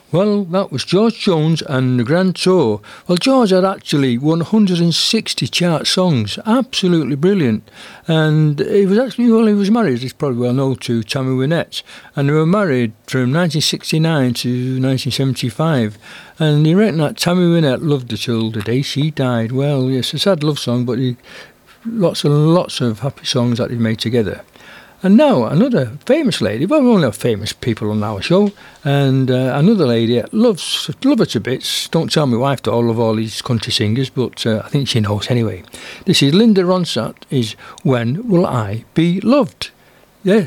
Well, that was George Jones and the Grand Tour. Well, George had actually 160 chart songs. Absolutely brilliant. And he was actually, well, he was married, as probably well known, to Tammy Wynette. And they were married from 1969 to 1975. And he reckoned that Tammy Wynette loved her till the day she died. Well, yes, a sad love song, but lots and lots of happy songs that they've made together. And now another famous lady, well, we only have famous people on our show, and another lady love her to bits. Don't tell my wife that I love all these country singers, but I think she knows anyway. This is Linda Ronstadt, is When Will I Be Loved?